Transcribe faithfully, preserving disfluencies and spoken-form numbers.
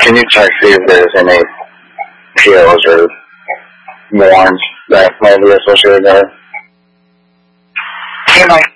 Can you check see if there's any P Os or warrants that may be associated there? Hey, Mike.